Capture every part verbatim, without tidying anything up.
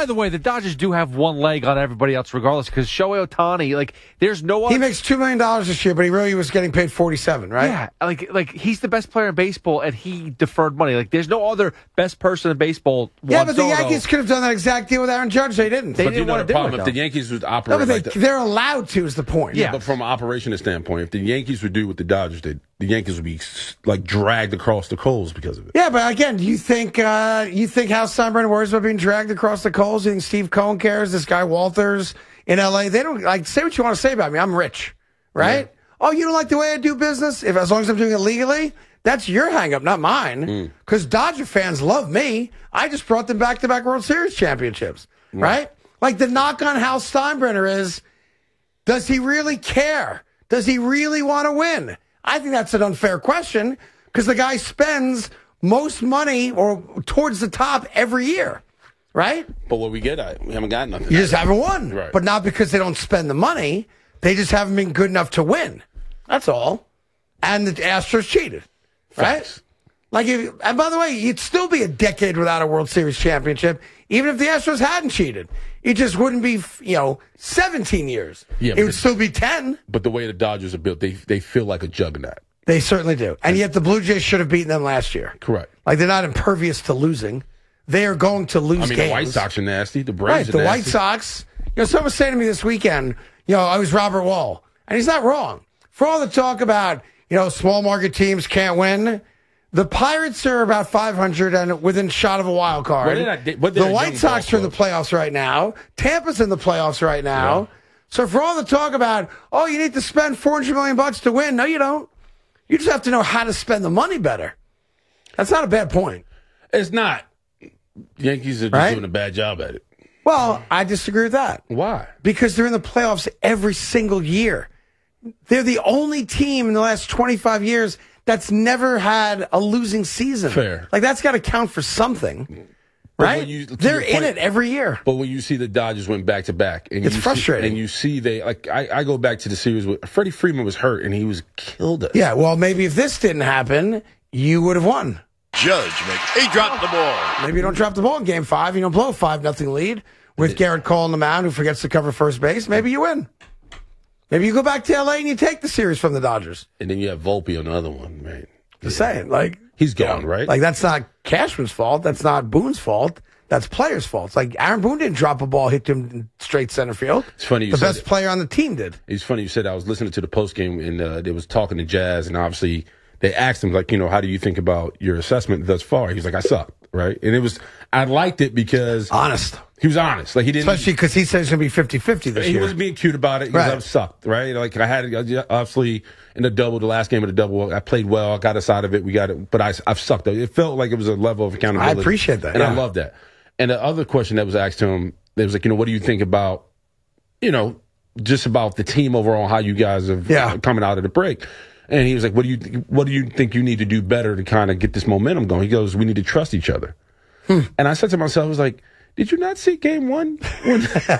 by the way, the Dodgers do have one leg on everybody else regardless because Shohei Ohtani, like, there's no other. He makes two million dollars this year, but he really was getting paid forty-seven, right? Yeah, like, like he's the best player in baseball, and he deferred money. Like, there's no other best person in baseball. Yeah, but the Yankees could have done that exact deal with Aaron Judge. They didn't. They but didn't you know want the to do problem, it, if the Yankees would no, operate but they, like that, they're allowed to is the point. yeah, but from an operationist standpoint, if the Yankees would do what the Dodgers did, the Yankees would be like dragged across the coals because of it. Yeah, but again, do you think uh, you think Hal Steinbrenner worries about being dragged across the coals? You think Steve Cohen cares? This guy Walters in L A, they don't like say what you want to say about me. I'm rich, right? Yeah. Oh, you don't like the way I do business? If as long as I'm doing it legally, that's your hang up, not mine. Because mm. Dodger fans love me. I just brought them back to back World Series championships, mm. right? Like the knock on Hal Steinbrenner is, does he really care? Does he really want to win? I think that's an unfair question because the guy spends most money or towards the top every year, right? But what we get at, we haven't got nothing. You just haven't won. Right. But not because they don't spend the money. They just haven't been good enough to win. That's all. And the Astros cheated, right? Facts. Like, if, and by the way, you'd still be a decade without a World Series championship, even if the Astros hadn't cheated. It just wouldn't be, you know, seventeen years. Yeah, it would the, still be ten. But the way the Dodgers are built, they they feel like a juggernaut. They certainly do. And yet the Blue Jays should have beaten them last year. Correct. Like, they're not impervious to losing. They are going to lose games. I mean, games. the White Sox are nasty. The Braves right, are the nasty. White Sox. You know, someone was saying to me this weekend, you know, I was Robert Wall. And he's not wrong. For all the talk about, you know, small market teams can't win, the Pirates are about five hundred and within shot of a wild card. What did I, what did the White Sox are in the playoffs right now. Tampa's in the playoffs right now. Yeah. So for all the talk about, oh, you need to spend four hundred million bucks to win, no, you don't. You just have to know how to spend the money better. That's not a bad point. It's not. Yankees are just right? doing a bad job at it. Well, I disagree with that. Why? Because they're in the playoffs every single year. They're the only team in the last twenty-five years that's never had a losing season. Fair. Like, that's got to count for something. Right? You, They're in point, it every year. But when you see the Dodgers went back to back, and it's you frustrating. See, and you see they like I, I go back to the series with Freddie Freeman was hurt and he was killed us. Yeah, well, maybe if this didn't happen, you would have won. Judge makes he dropped the ball. Maybe you don't drop the ball in game five. You don't blow a five nothing lead with Garrett Cole on the mound who forgets to cover first base. Maybe you win. Maybe you go back to L A and you take the series from the Dodgers. And then you have Volpe on the other one, right? Just yeah. saying, like he's gone, you know, right? Like that's not Cashman's fault. That's not Boone's fault. That's players' fault. It's like Aaron Boone didn't drop a ball, hit him in straight center field. It's funny you the said best it. player on the team did. It's funny you said that. I was listening to the post game and uh, they was talking to Jazz, and obviously they asked him like, you know, how do you think about your assessment thus far? He was like, I sucked, right? And it was I liked it because honest. He was honest. Like he didn't, especially because he said it's going to be fifty-fifty this he year. He wasn't being cute about it. He right. was, I sucked, right? Like I had obviously in the double, the last game of the double, I played well. I got us out of it. We got it, but I, I've sucked. It felt like it was a level of accountability. I appreciate that, and yeah. I love that. And the other question that was asked to him, it was like, you know, what do you think about, you know, just about the team overall, how you guys have yeah. uh, coming out of the break? And he was like, what do you th- what do you think you need to do better to kind of get this momentum going? He goes, we need to trust each other. Hmm. And I said to myself, I was like, did you not see game one? When,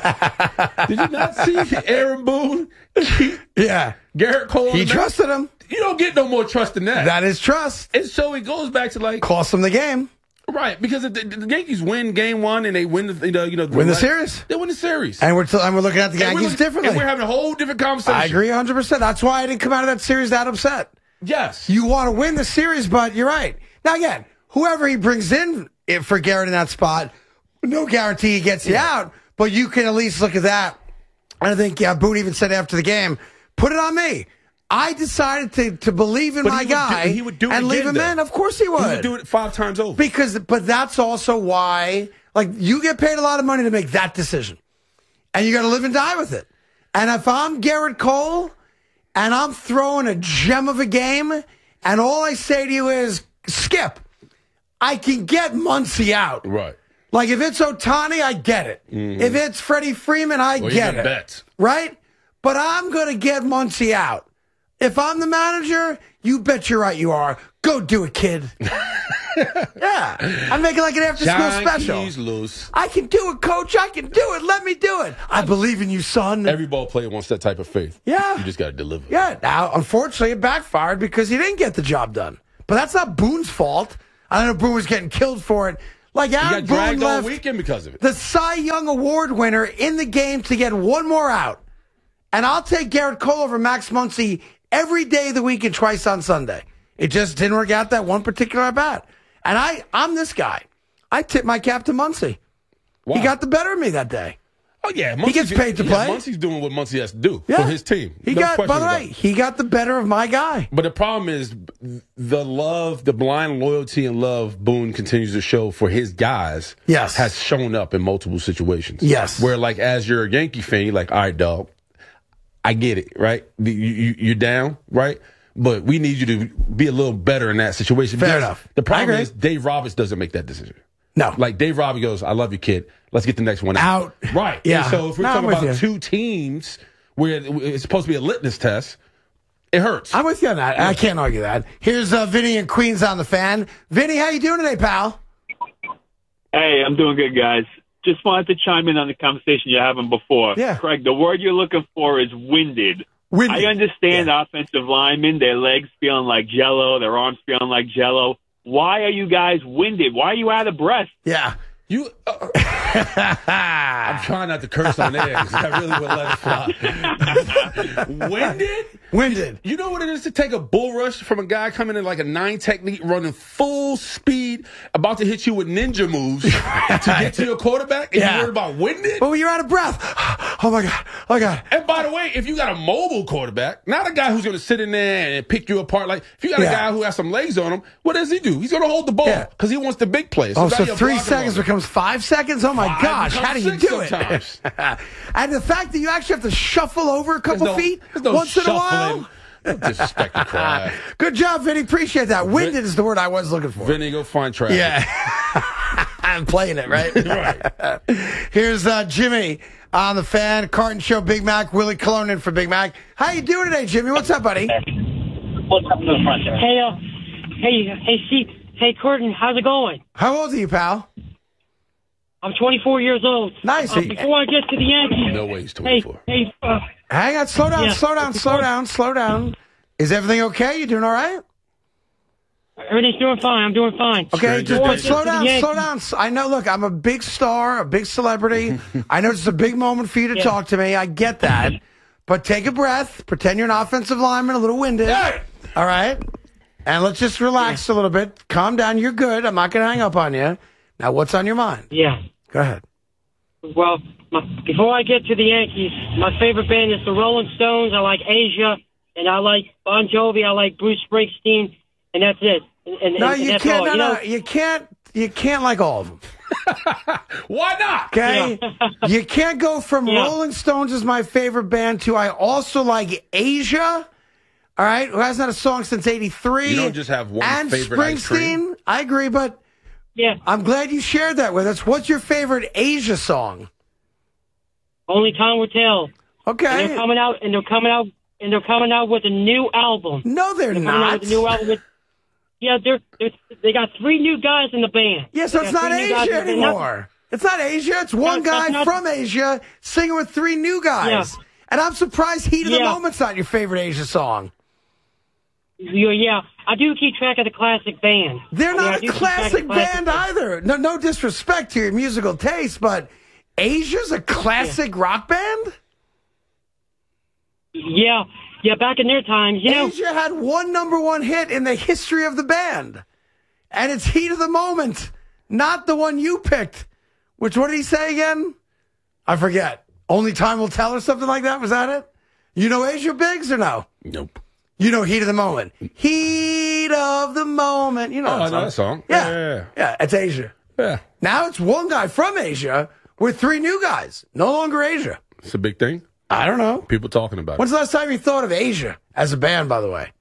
did you not see Aaron Boone? yeah. Garrett Cole? He trusted him. You don't get no more trust than that. That is trust. And so it goes back to like. Cost him the game. Right, because the, the Yankees win game one and they win the, you know, you know win the right, series. They win the series, and we're t- and we're looking at the Yankees and differently. And we're having a whole different conversation. I agree one hundred percent. That's why I didn't come out of that series that upset. Yes, you want to win the series, but you're right. Now again, whoever he brings in for Garrett in that spot, no guarantee he gets you yeah. out, but you can at least look at that. And I think yeah, Boone even said after the game, "Put it on me." I decided to, to believe in but my he guy do, he would do it and leave again, him though. in. Of course he would. He would do it five times over. Because, but that's also why, like, you get paid a lot of money to make that decision. And you got to live and die with it. And if I'm Garrett Cole and I'm throwing a gem of a game and all I say to you is, skip, I can get Muncy out. Right. Like, if it's Ohtani, I get it. Mm-hmm. If it's Freddie Freeman, I or get even it. Betts. Right? But I'm going to get Muncy out. If I'm the manager, you bet you're right you are. Go do it, kid. yeah. I'm making like an after-school special. Loose. I can do it, coach. I can do it. Let me do it. I believe in you, son. Every ball player wants that type of faith. Yeah. You just got to deliver. Yeah. Now, unfortunately, it backfired because he didn't get the job done. But that's not Boone's fault. I don't know if Boone was getting killed for it Like He Aaron got dragged Boone all left weekend because of it. the Cy Young Award winner in the game to get one more out. And I'll take Garrett Cole over Max Muncy every day of the week and twice on Sunday. It just didn't work out that one particular at bat. And I, I'm this guy. I tip my cap to Muncy. Wow. He got the better of me that day. Oh, yeah. He gets paid to yeah, play. Muncie's doing what Muncie has to do Yeah. for his team. He No got, by question the about way, it. he got the better of my guy. But the problem is the love, the blind loyalty and love Boone continues to show for his guys Yes. has shown up in multiple situations. Yes. Where, like, as you're a Yankee fan, you're like, all right, dog, I get it, right? You, you, you're down, right? But we need you to be a little better in that situation. Fair Because enough. The I problem agree. is Dave Roberts doesn't make that decision. No. Like, Dave Roberts goes, I love you, kid. Let's get the next one out. Out. Right. Yeah. And so if we're No, I'm talking with about you. two teams where it's supposed to be a litmus test, it hurts. I'm with you on that. I can't argue that. Here's uh, Vinny and Queens on the Fan. Vinny, how you doing today, pal? Hey, I'm doing good, guys. Just wanted to chime in on the conversation you're having before. Yeah. Craig, the word you're looking for is winded. Winded. I understand Yeah. offensive linemen, their legs feeling like jello, their arms feeling like jello. Why are you guys winded? Why are you out of breath? Yeah. You, uh, I'm trying not to curse on air because I really would let it fly. Winded? Winded. You know what it is to take a bull rush from a guy coming in like a nine technique, running full speed, about to hit you with ninja moves to get to your quarterback, and Yeah. you're worried about winded? But when you're out of breath, oh my God, oh my God. And by the way, if you got a mobile quarterback, not a guy who's going to sit in there and pick you apart, like if you got Yeah. a guy who has some legs on him, what does he do? He's going to hold the ball Yeah. because he wants the big plays. Oh, now so you're three blocking seconds on him. becomes five seconds? Oh my Five gosh, becomes how do you six do it? sometimes. And the fact that you actually have to shuffle over a couple There's no- feet there's no once in a shuffling. while. Don't disrespect the crowd. Good job, Vinny. Appreciate that. Winded is the word I was looking for. Vinny, go find traffic. Yeah. I'm playing it, right? Right. Here's uh, Jimmy on the Fan. Carton Show, Big Mac. Willie Cologne in for Big Mac. How you doing today, Jimmy? What's up, buddy? What's up to the front there? Hey, uh, hey, hey, Steve. Hey, Curtin, how's it going? How old are you, pal? I'm twenty-four years old. Nice. Uh, before I get to the Yankees. No way he's Hey, twenty-four. hey, uh, Hang on. Slow down, Yeah. slow down, slow down, slow down. Is everything okay? You doing all right? everything's doing fine. I'm doing fine. Okay, just Before I but get slow to the down, Yankees- slow down. I know, look, I'm a big star, a big celebrity. I know it's a big moment for you to Yeah. talk to me. I get that. But take a breath. Pretend you're an offensive lineman, a little winded. All right? And let's just relax a little bit. Calm down. You're good. I'm not going to hang up on you. Now, what's on your mind? Yeah. Go ahead. Well, my, before I get to the Yankees, my favorite band is the Rolling Stones. I like Asia, and I like Bon Jovi. I like Bruce Springsteen, and that's it. And, and, No, and you that's can't. all. No, you know, no, you can't. You can't like all of them. Why not? Okay, you can't go from Yeah. Rolling Stones is my favorite band to I also like Asia. All right, who hasn't had a song since eighty-three. You don't just have one and favorite ice cream. Springsteen. I agree, but yeah. I'm glad you shared that with us. What's your favorite Asia song? Only time will tell. And Okay. they're coming out, and they're coming out, and they're coming out with a new album. No, they're They're coming out not. with a new album. With, yeah, they're, they're they got three new guys in the band. Yeah, so They it's got not three new guys Asia in the band. anymore. It's not Asia. It's one No, that's guy not- from Asia singing with three new guys. Yeah. And I'm surprised Heat of the Yeah. Moment's not your favorite Asia song. Yeah, yeah, I do keep track of the classic band. They're I mean, I not do a keep track of classic the classic band either. No, no disrespect to your musical taste, but Asia's a classic rock band? Yeah, yeah, back in their times, you know. Asia had one number one hit in the history of the band. And it's Heat of the Moment, not the one you picked. Which, what did he say again? I forget. Only time will tell or something like that? Was that it? You know Asia Biggs or no? Nope. You know Heat of the Moment. Heat of the Moment. You know Oh, that I know that song. Yeah. Yeah, yeah, Yeah, it's Asia. yeah. Now it's one guy from Asia with three new guys. No longer Asia. It's a big thing. I don't know. People talking about When's the last time you thought of Asia as a band, by the way?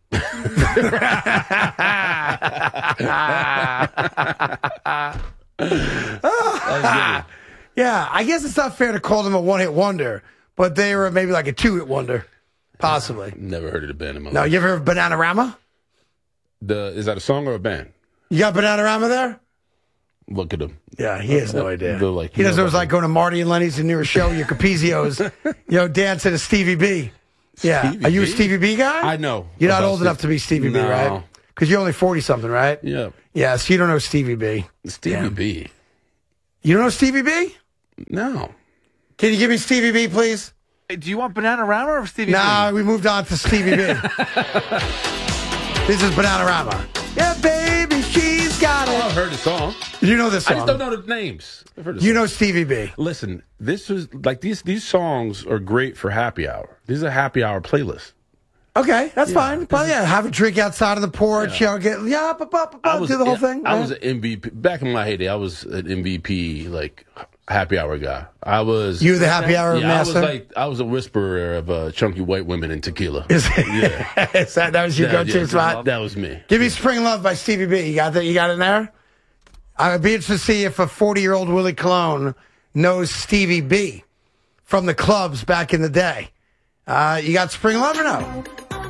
it. Yeah, I guess it's not fair to call them a one-hit wonder, but they were maybe like a two-hit wonder, possibly. Never heard of the band in my No, life. you ever heard of Bananarama? The, is that a song or a band? You got Bananarama there? Look at them. Yeah, he has no idea. They're like- he doesn't know what it's like going to Marty and Lenny's and near a show, your Capizio's, you know, dancing to Stevie B. Yeah. Stevie Are you a B? Stevie B guy? I know. You're not about old enough to be Stevie B, No. right? Because you're only forty-something, right? Yeah. Yeah, so you don't know Stevie B. Stevie Yeah. B. You don't know Stevie B? No. Can you give me Stevie B, please? Hey, do you want Bananarama or Stevie Nah, B? we moved on to Stevie B. This is Bananarama. Yeah, baby, she's got Oh, I've it. heard the song. You know this I song. just don't know the names. I've heard the You song. know Stevie B. Listen, this was like these these songs are great for happy hour. This is a happy hour playlist. Okay, that's fine. But yeah, have a drink outside on the porch. Yeah. You know, get yeah, ba, ba, ba, I ba, was do the whole yeah, thing. I yeah. was an M V P back in my heyday. I was an M V P like happy hour guy. I was You the happy hour yeah, master. I was like I was a whisperer of uh, chunky white women and tequila. Is, Yeah. is that that was your That- go-to yeah, spot? That was me. Give me "Spring Love" by Stevie B. You got that? You got it in there? I'd be interested to see if a forty-year-old Willie Colon knows Stevie B from the clubs back in the day. Uh, you got "Spring Love" or no?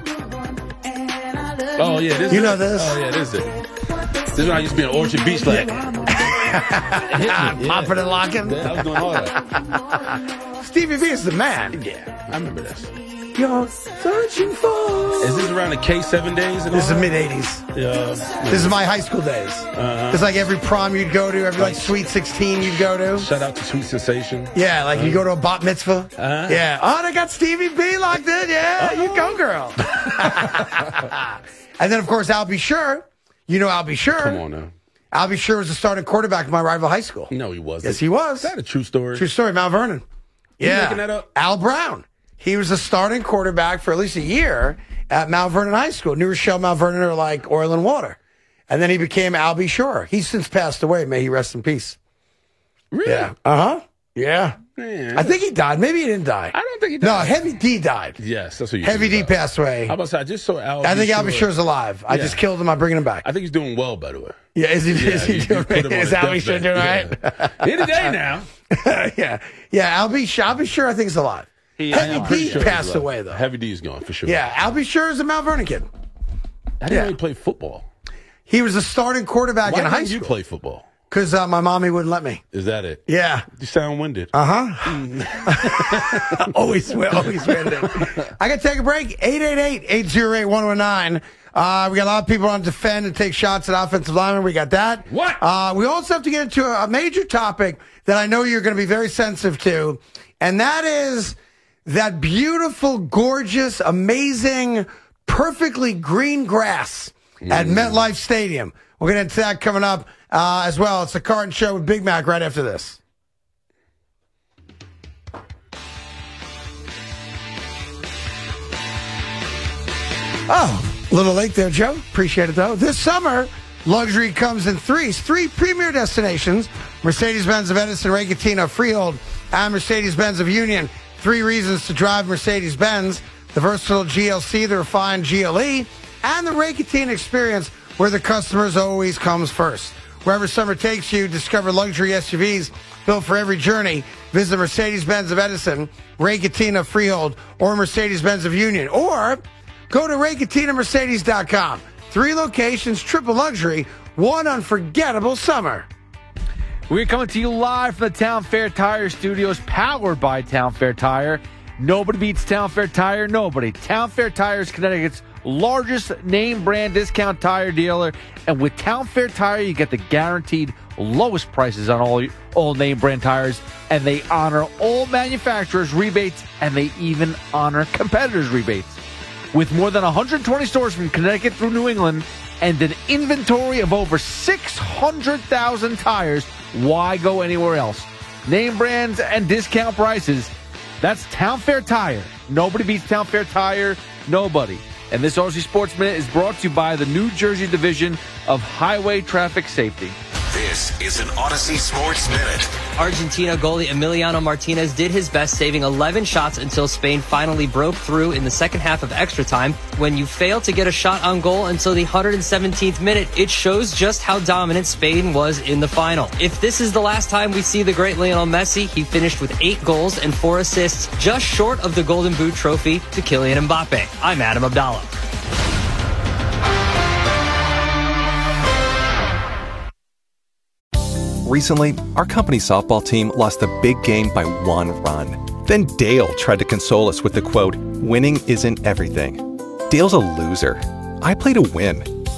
Oh yeah, this You is know it. this. Oh yeah, this is it. This is when I used to be on Orchard Beach like Popping and locking. Yeah, I was doing all that. Stevie B is the man. Yeah, I remember this. You're searching for. Is this around the K seven days? And This is all that? mid eighties. Yeah. This is my high school days. Uh-huh. It's like every prom you'd go to, every like Sweet sixteen you'd go to. Shout out to Sweet Sensation. Yeah, like you go to a bat mitzvah. Uh-huh. Yeah. Oh, they got Stevie B locked in. Yeah, you go, girl. And then, of course, Al B. Sure. You know Al B. Sure. Come on now. Al B. Sure was the starting quarterback of my rival high school. No, he wasn't. Yes, he was. Is that a true story? True story, Mount Vernon. Yeah. making that up? Al Brown. He was the starting quarterback for at least a year at Mount Vernon High School. New Rochelle, Mount Vernon are like oil and water. And then he became Al B. Sure. He's since passed away. May he rest in peace. Really? Yeah. Uh-huh. Yeah. Man. I think he died. Maybe he didn't die. I don't think he No, died. Heavy D died. Yes, that's what you Heavy D about. passed away. How about that? I just saw Al. I think Al B. Sure. Sure's alive. I Yeah. just killed him. I'm bringing him back. I think he's doing well, by the way. Yeah, is he, Yeah, is he you- you doing put him on Is his Al B. Sure deathbed. doing right? Yeah. Any day now. yeah. Yeah, Al B. Sure, Al B. Sure I think is alive. He- Heavy I'm D pretty Sure passed he's alive. away, though. Heavy D's gone for sure. Yeah, Al B. Sure is a Mount Vernon kid. I didn't Yeah. really play football. He was a starting quarterback Why in high didn't you school. play football? Because uh, my mommy wouldn't let me. Is that it? Yeah. You sound winded. Uh huh. always, always winded. I got to take a break. eight eight eight, eight zero eight, one one nine. Uh, we got a lot of people on defend and take shots at offensive linemen. We got that. What? Uh, we also have to get into a, a major topic that I know you're going to be very sensitive to, and that is that beautiful, gorgeous, amazing, perfectly green grass at MetLife Stadium. We're going to get to that coming up uh, as well. It's the Carton Show with Big Mac right after this. Oh, a little late there, Joe. Appreciate it, though. This summer, luxury comes in threes. Three premier destinations. Mercedes-Benz of Edison, Ray Catino, Freehold, and Mercedes-Benz of Union. Three reasons to drive Mercedes-Benz. The versatile G L C, the refined G L E, and the Ray Catino experience where the customers always comes first. Wherever summer takes you, discover luxury S U Vs built for every journey. Visit Mercedes-Benz of Edison, Ray Catino, Freehold, or Mercedes-Benz of Union. Or go to ray catino mercedes dot com. Three locations, triple luxury, one unforgettable summer. We're coming to you live from the Town Fair Tire Studios, powered by Town Fair Tire. Nobody beats Town Fair Tire, nobody. Town Fair Tire is Connecticut's largest name brand discount tire dealer. And with Town Fair Tire, you get the guaranteed lowest prices on all, all name brand tires. And they honor all manufacturers' rebates, and they even honor competitors' rebates. With more than one hundred twenty stores from Connecticut through New England and an inventory of over six hundred thousand tires, why go anywhere else? Name brands and discount prices. That's Town Fair Tire. Nobody beats Town Fair Tire. Nobody. And this Aussie Sports Minute is brought to you by the New Jersey Division of Highway Traffic Safety. This is an Odyssey Sports Minute. Argentina goalie Emiliano Martinez did his best, saving eleven shots until Spain finally broke through in the second half of extra time. When you fail to get a shot on goal until the one hundred seventeenth minute, it shows just how dominant Spain was in the final. If this is the last time we see the great Lionel Messi, he finished with eight goals and four assists, just short of the Golden Boot trophy to Kylian Mbappe. I'm Adam Abdallah. Recently, our company softball team lost a big game by one run. Then Dale tried to console us with the quote, "Winning isn't everything." Dale's a loser. I play to win.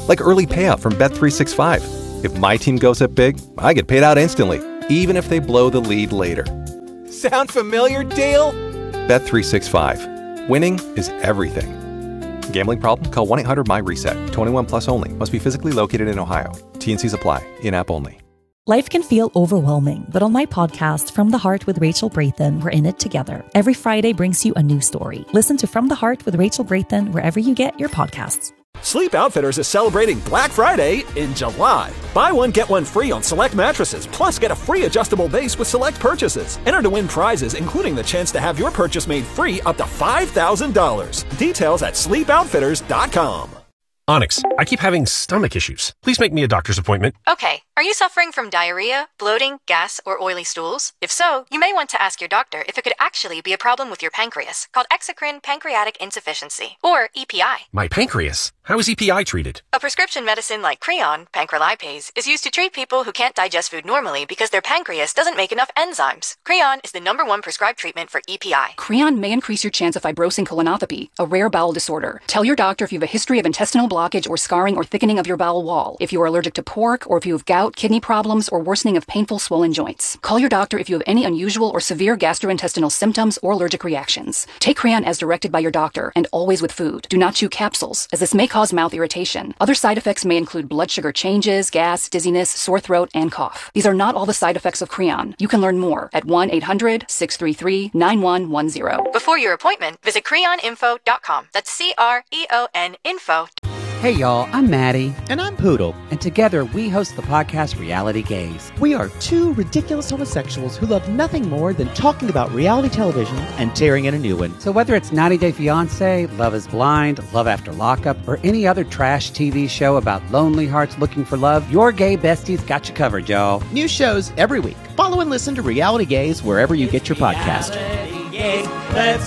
Like early payout from Bet three sixty-five. If my team goes up big, I get paid out instantly, even if they blow the lead later. Sound familiar, Dale? Bet three sixty-five. Winning is everything. Gambling problem? Call one eight hundred M Y reset. twenty-one plus only. Must be physically located in Ohio. T and C's apply. In-app only. Life can feel overwhelming, but on my podcast, From the Heart with Rachel Brathen, we're in it together. Every Friday brings you a new story. Listen to From the Heart with Rachel Brathen wherever you get your podcasts. Sleep Outfitters is celebrating Black Friday in July. Buy one, get one free on select mattresses, plus get a free adjustable base with select purchases. Enter to win prizes, including the chance to have your purchase made free up to five thousand dollars. Details at sleep outfitters dot com. Onyx, I keep having stomach issues. Please make me a doctor's appointment. Okay. Are you suffering from diarrhea, bloating, gas, or oily stools? If so, you may want to ask your doctor if it could actually be a problem with your pancreas, called exocrine pancreatic insufficiency, or E P I. My pancreas? How is E P I treated? A prescription medicine like Creon, pancrelipase, is used to treat people who can't digest food normally because their pancreas doesn't make enough enzymes. Creon is the number one prescribed treatment for E P I. Creon may increase your chance of fibrosing colonopathy, a rare bowel disorder. Tell your doctor if you have a history of intestinal blockage or scarring or thickening of your bowel wall, if you are allergic to pork, or if you have gout, kidney problems, or worsening of painful swollen joints. Call your doctor if you have any unusual or severe gastrointestinal symptoms or allergic reactions. Take Creon as directed by your doctor, and always with food. Do not chew capsules, as this may cause mouth irritation. Other side effects may include blood sugar changes, gas, dizziness, sore throat, and cough. These are not all the side effects of Creon. You can learn more at one eight hundred six three three nine one one zero. Before your appointment, visit creon info dot com. That's C R E O N info. Hey y'all, I'm Maddie. And I'm Poodle. And together we host the podcast Reality Gaze. We are two ridiculous homosexuals who love nothing more than talking about reality television and tearing in a new one. So whether it's ninety day fiancé, Love is Blind, Love After Lockup, or any other trash T V show about lonely hearts looking for love, your gay besties got you covered, y'all. New shows every week. Follow and listen to Reality Gaze wherever you get your podcast. Reality Gaze, let's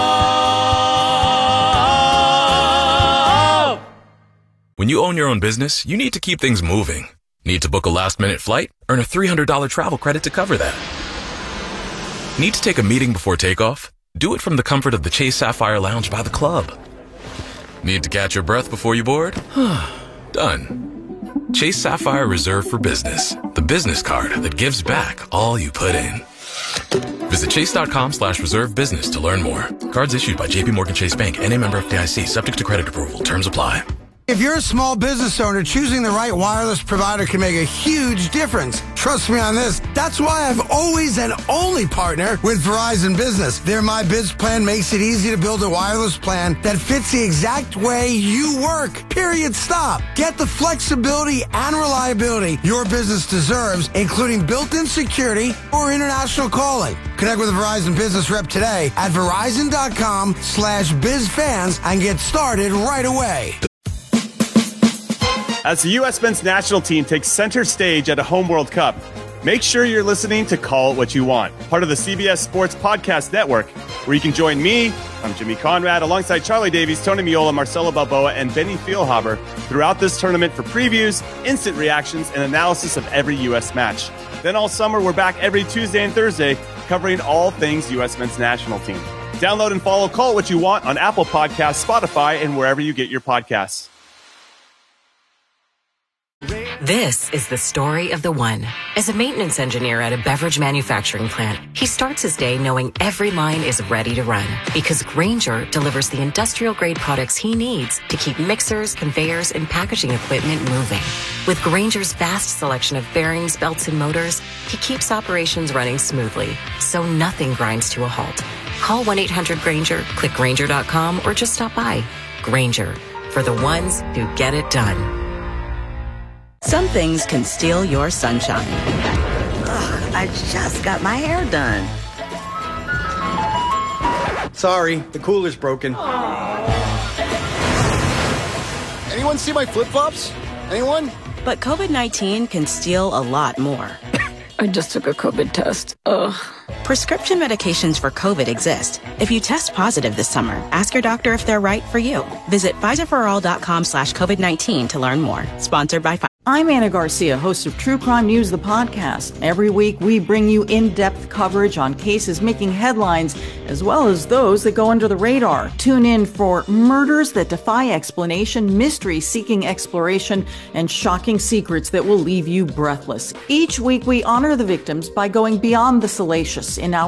love. When you own your own business, you need to keep things moving. Need to book a last-minute flight? Earn a three hundred dollars travel credit to cover that. Need to take a meeting before takeoff? Do it from the comfort of the Chase Sapphire Lounge by the club. Need to catch your breath before you board? Done. Chase Sapphire Reserve for Business, the business card that gives back all you put in. Visit chase.com slash reserve business to learn more. Cards issued by J P Morgan Chase Bank, N A member F D I C, subject to credit approval. Terms apply. If you're a small business owner, choosing the right wireless provider can make a huge difference. Trust me on this. That's why I've always and only partnered with Verizon Business. Their My Biz plan makes it easy to build a wireless plan that fits the exact way you work. Period. Stop. Get the flexibility and reliability your business deserves, including built-in security or international calling. Connect with a Verizon Business rep today at verizon.com slash bizfans and get started right away. As the U S men's national team takes center stage at a home World Cup, make sure you're listening to Call It What You Want, part of the C B S Sports Podcast Network, where you can join me, I'm Jimmy Conrad, alongside Charlie Davies, Tony Miola, Marcelo Balboa, and Benny Feilhaber throughout this tournament for previews, instant reactions, and analysis of every U S match. Then all summer, we're back every Tuesday and Thursday covering all things U S men's national team. Download and follow Call It What You Want on Apple Podcasts, Spotify, and wherever you get your podcasts. This is the story of the one. As a maintenance engineer at a beverage manufacturing plant, he starts his day knowing every line is ready to run because Grainger delivers the industrial-grade products he needs to keep mixers, conveyors, and packaging equipment moving. With Grainger's vast selection of bearings, belts, and motors, he keeps operations running smoothly, so nothing grinds to a halt. Call one eight hundred Grainger, click Grainger dot com, or just stop by. Grainger, for the ones who get it done. Some things can steal your sunshine. Ugh, I just got my hair done. Sorry, the cooler's broken. Anyone see my flip-flops? Anyone? But COVID nineteen can steal a lot more. I just took a COVID test. Ugh. Prescription medications for COVID exist. If you test positive this summer, ask your doctor if they're right for you. Visit Pfizer for all dot com slash COVID nineteen to learn more. Sponsored by Pfizer. I'm Anna Garcia, host of True Crime News, the podcast. Every week, we bring you in-depth coverage on cases making headlines, as well as those that go under the radar. Tune in for murders that defy explanation, mystery seeking exploration, and shocking secrets that will leave you breathless. Each week, we honor the victims by going beyond the salacious in our